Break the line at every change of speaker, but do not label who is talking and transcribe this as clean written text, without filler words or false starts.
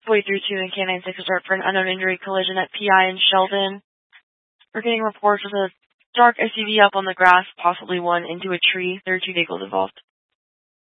4332 and K96 alert for an unknown injury collision at PI in Sheldon. We're getting reports of a dark SUV up on the grass, possibly one into a tree. There are 2 vehicles involved.